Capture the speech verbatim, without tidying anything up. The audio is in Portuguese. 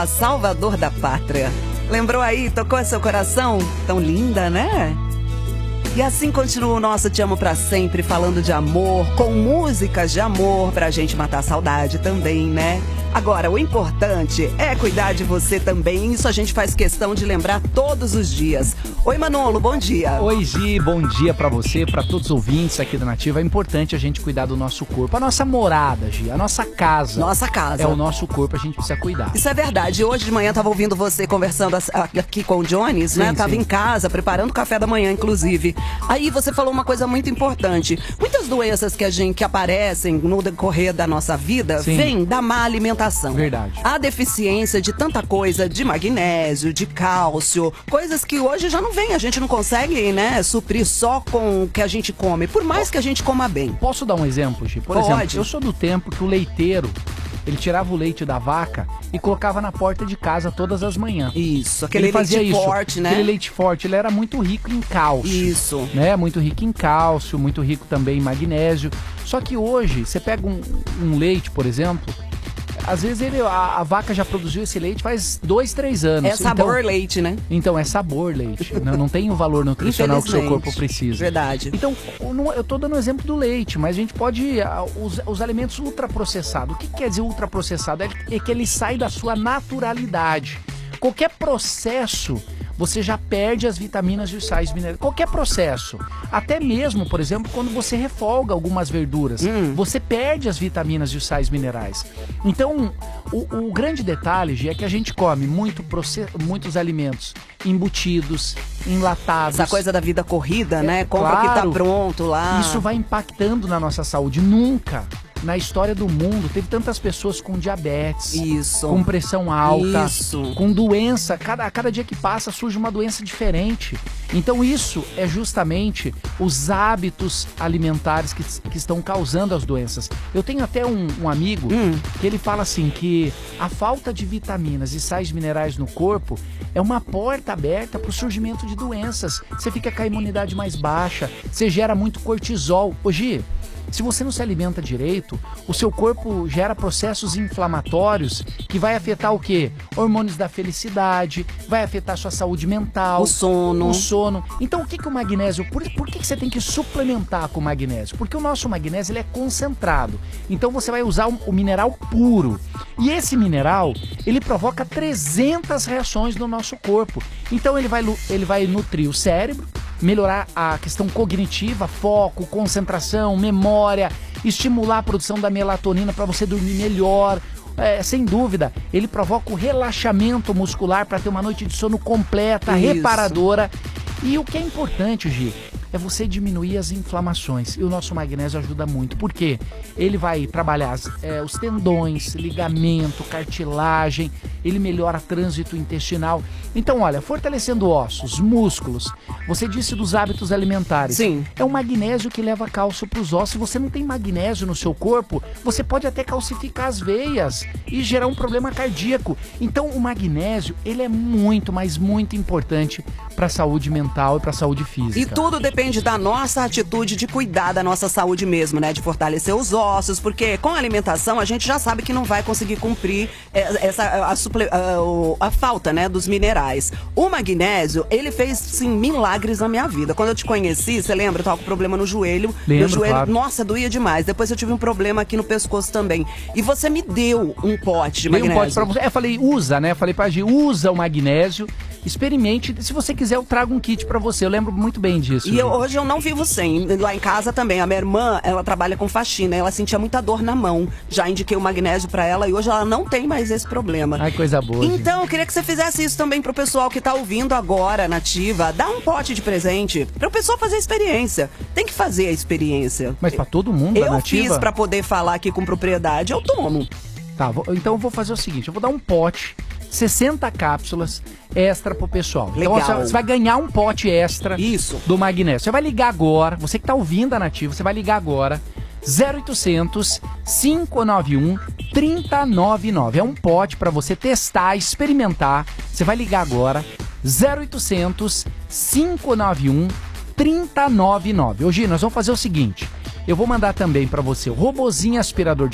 Salvador da Pátria. Lembrou aí? Tocou seu coração? Tão linda, né? E assim continua o nosso Te Amo Pra Sempre, falando de amor, com músicas de amor pra gente matar a saudade também, né? Agora, o importante é cuidar de você também. Isso a gente faz questão de lembrar todos os dias. Oi, Manolo, bom dia. Oi, Gi, bom dia pra você, pra todos os ouvintes aqui da Nativa. É importante a gente cuidar do nosso corpo. A nossa morada, Gi, a nossa casa. Nossa casa. É o nosso corpo, a gente precisa cuidar. Isso é verdade. Hoje de manhã eu tava ouvindo você conversando aqui com o Jones, né? Sim, tava sim. em casa, preparando o café da manhã, inclusive. Aí você falou uma coisa muito importante. Muitas doenças que a gente que aparecem no decorrer da nossa vida Sim. vêm da má alimentação. Verdade. A deficiência de tanta coisa, de magnésio, de cálcio, coisas que hoje já não vem, a gente não consegue, né, suprir só com o que a gente come, por mais que a gente coma bem. Posso dar um exemplo, Gi? Por Pode. exemplo, eu sou do tempo que o leiteiro, ele tirava o leite da vaca e colocava na porta de casa todas as manhãs. Isso, aquele Ele fazia leite isso, forte, né? Aquele leite forte, ele era muito rico em cálcio. Isso. Né? Muito rico em cálcio, muito rico também em magnésio. Só que hoje, você pega um, um leite, por exemplo, às vezes ele, a, a vaca já produziu esse leite faz dois, três anos. É sabor então, leite, né? Então, é sabor leite. não, não tem o valor nutricional que o seu corpo precisa. Verdade. Então, eu tô dando o exemplo do leite, mas a gente pode... Os, os alimentos ultraprocessados. O que quer dizer ultraprocessado? É, é que ele sai da sua naturalidade. Qualquer processo, você já perde as vitaminas e os sais minerais. Qualquer processo. Até mesmo, por exemplo, quando você refolga algumas verduras, hum. você perde as vitaminas e os sais minerais. Então, o, o grande detalhe, Gi, é que a gente come muito process... muitos alimentos embutidos, enlatados. Essa coisa da vida corrida, é, né? Compra claro, o que tá pronto lá. Isso vai impactando na nossa saúde. Nunca na história do mundo teve tantas pessoas com diabetes, isso, com pressão alta, isso, com doença. Cada, cada dia que passa surge uma doença diferente. Então isso é justamente os hábitos alimentares que, que estão causando as doenças. Eu tenho até um, um amigo hum. que ele fala assim que a falta de vitaminas e sais minerais no corpo é uma porta aberta para o surgimento de doenças. Você fica com a imunidade mais baixa, você gera muito cortisol. Hoje, se você não se alimenta direito, o seu corpo gera processos inflamatórios que vai afetar o quê? Hormônios da felicidade, vai afetar a sua saúde mental. O sono. O sono. Então o que, que o magnésio... Por, por que, que você tem que suplementar com o magnésio? Porque o nosso magnésio ele é concentrado. Então você vai usar o, o mineral puro. E esse mineral, ele provoca trezentas reações no nosso corpo. Então ele vai, ele vai nutrir o cérebro, melhorar a questão cognitiva, foco, concentração, memória, estimular a produção da melatonina para você dormir melhor. É, sem dúvida, ele provoca o relaxamento muscular para ter uma noite de sono completa, Isso. reparadora. E o que é importante, Gi, é você diminuir as inflamações. E o nosso magnésio ajuda muito. Por quê? Ele vai trabalhar é, os tendões, ligamento, cartilagem, ele melhora o trânsito intestinal. Então, olha, fortalecendo ossos, músculos. Você disse dos hábitos alimentares. Sim. É o magnésio que leva cálcio para os ossos. Se você não tem magnésio no seu corpo, você pode até calcificar as veias e gerar um problema cardíaco. Então, o magnésio, ele é muito, mas muito importante para a saúde mental e para a saúde física. E tudo depende da nossa atitude de cuidar da nossa saúde mesmo, né? De fortalecer os ossos, porque com a alimentação a gente já sabe que não vai conseguir cumprir essa, a, suple, a, a falta, né, dos minerais. O magnésio, ele fez, sim, milagres na minha vida. Quando eu te conheci, você lembra? Eu tava com problema no joelho. Lembro, meu joelho, claro. Nossa, doía demais. Depois eu tive um problema aqui no pescoço também. E você me deu um pote de Dei magnésio. um pote pra você. É, eu falei, usa, né? Eu falei pra Gi, usa o magnésio. Experimente, se você quiser eu trago um kit pra você, eu lembro muito bem disso. E eu, hoje eu não vivo sem, lá em casa também, a minha irmã, ela trabalha com faxina, ela sentia muita dor na mão, já indiquei o magnésio pra ela e hoje ela não tem mais esse problema. Ai, coisa boa. Então, gente. eu queria que você fizesse isso também pro pessoal que tá ouvindo agora, Nativa, dá um pote de presente, pro pessoal fazer a experiência, tem que fazer a experiência. Mas pra todo mundo, eu a Nativa? fiz pra poder falar aqui com propriedade, eu tomo. Tá, vou, então eu vou fazer o seguinte, eu vou dar um pote, sessenta cápsulas extra pro pessoal. Legal. Então você vai ganhar um pote extra Isso. do magnésio. Você vai ligar agora, você que tá ouvindo a Nativa, você vai ligar agora, zero oitocentos, cinco nove um, três zero nove nove. É um pote para você testar, experimentar. Você vai ligar agora, zero oitocentos, cinco nove um, três zero nove nove. Hoje nós vamos fazer o seguinte, eu vou mandar também para você o robozinho aspirador de